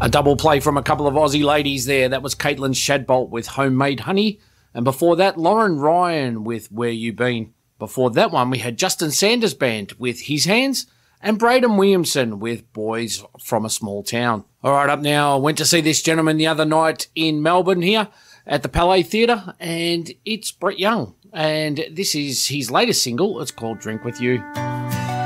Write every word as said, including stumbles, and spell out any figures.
A double play from a couple of Aussie ladies there. That was Caitlin Shadbolt with Homemade Honey. And before that, Lauren Ryan with Where You Been. Before that one, we had Justin Sanders Band with His Hands and Braden Williamson with Boys from a Small Town. All right, up now, I went to see this gentleman the other night in Melbourne here at the Palais Theatre, and it's Brett Young. And this is his latest single. It's called Drink With You.